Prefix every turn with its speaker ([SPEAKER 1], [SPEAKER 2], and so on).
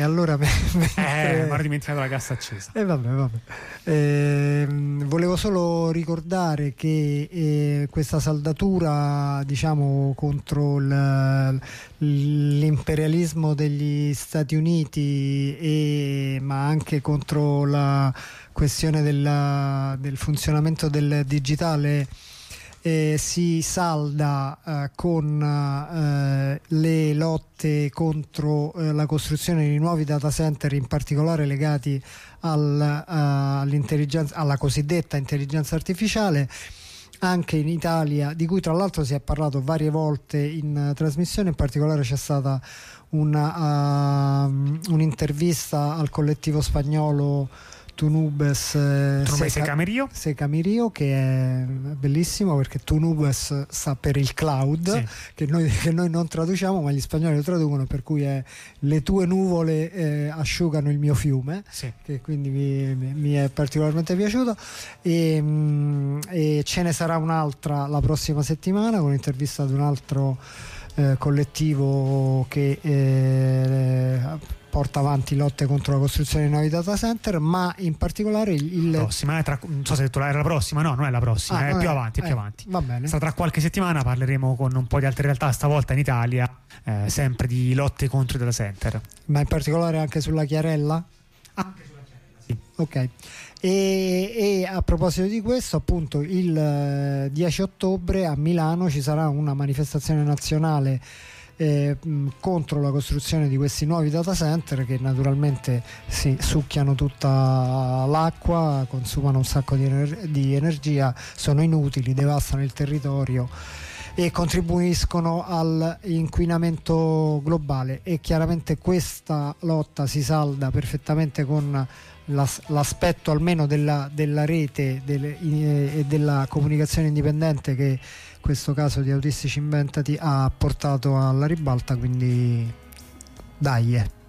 [SPEAKER 1] allora
[SPEAKER 2] mi ero dimenticato la cassa accesa.
[SPEAKER 1] Volevo solo ricordare che questa saldatura, diciamo, contro l'imperialismo degli Stati Uniti, ma anche contro la questione del funzionamento del digitale, si salda con le lotte contro la costruzione di nuovi data center, in particolare legati all'intelligenza, alla cosiddetta intelligenza artificiale, anche in Italia, di cui tra l'altro si è parlato varie volte in trasmissione. In particolare c'è stata un'intervista al collettivo spagnolo Tunubes Secamirio, che è bellissimo, perché Tunubes sta per il cloud, sì, che noi non traduciamo, ma gli spagnoli lo traducono, per cui è le tue nuvole asciugano il mio fiume, sì, che quindi mi è particolarmente piaciuto, e ce ne sarà un'altra la prossima settimana con un'intervista ad un altro collettivo che porta avanti lotte contro la costruzione di nuovi data center, ma in particolare
[SPEAKER 2] prossima, non so se era la prossima, no, non è la prossima, è più avanti.
[SPEAKER 1] Va bene.
[SPEAKER 2] Tra qualche settimana parleremo con un po' di altre realtà, stavolta in Italia, sempre di lotte contro i data center.
[SPEAKER 1] Ma in particolare anche sulla Chiarella?
[SPEAKER 2] Anche sulla Chiarella, sì.
[SPEAKER 1] Ok. E a proposito di questo, appunto, il 10 ottobre a Milano ci sarà una manifestazione nazionale contro la costruzione di questi nuovi data center, che naturalmente si succhiano tutta l'acqua, consumano un sacco di energia, sono inutili, devastano il territorio e contribuiscono all'inquinamento globale. E chiaramente questa lotta si salda perfettamente con l'aspetto almeno della rete e della comunicazione indipendente che questo caso di Autistici Inventati ha portato alla ribalta, quindi dai.